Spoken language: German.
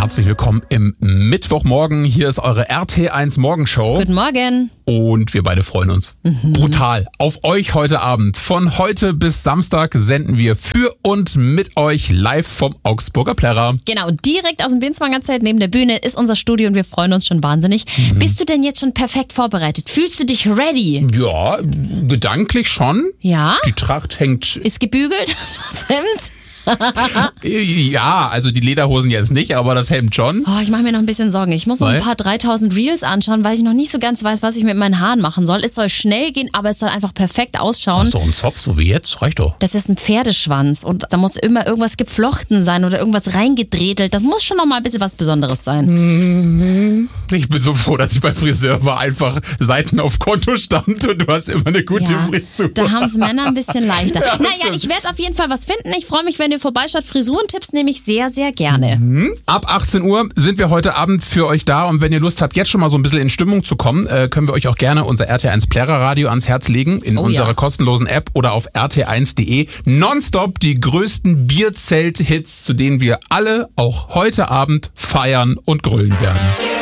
Herzlich willkommen im Mittwochmorgen. Hier ist eure RT1 Morgenshow. Guten Morgen. Und wir beide freuen uns brutal auf euch heute Abend. Von heute bis Samstag senden wir für und mit euch live vom Augsburger Plärrer. Genau, direkt aus dem Binswanger Zelt neben der Bühne ist unser Studio und wir freuen uns schon wahnsinnig. Bist du denn jetzt schon perfekt vorbereitet? Fühlst du dich ready? Ja, gedanklich schon. Ja? Die Tracht hängt... Ist gebügelt, das Hemd? Ja, also die Lederhosen jetzt nicht, aber das Hemd schon. Oh, ich mache mir noch ein bisschen Sorgen. Ich muss noch ein paar 3000 Reels anschauen, weil ich noch nicht so ganz weiß, was ich mit meinen Haaren machen soll. Es soll schnell gehen, aber es soll einfach perfekt ausschauen. Hast du einen Zopf, so wie jetzt? Reicht doch. Das ist ein Pferdeschwanz und da muss immer irgendwas geflochten sein oder irgendwas reingedrehtelt. Das muss schon noch mal ein bisschen was Besonderes sein. Ich bin so froh, dass ich beim Friseur war, einfach Seiten auf Konto stand und du hast immer eine gute Frisur. Da haben es Männer ein bisschen leichter. Ja, naja, stimmt. ich werde auf jeden Fall was finden. Ich freue mich, wenn ihr vorbeischaut. Frisurentipps nehme ich sehr, sehr gerne. Ab 18 Uhr sind wir heute Abend für euch da und wenn ihr Lust habt, jetzt schon mal so ein bisschen in Stimmung zu kommen, können wir euch auch gerne unser RT1 Plärrer Radio ans Herz legen in unserer kostenlosen App oder auf rt1.de. Nonstop die größten Bierzelt-Hits, zu denen wir alle auch heute Abend feiern und grölen werden.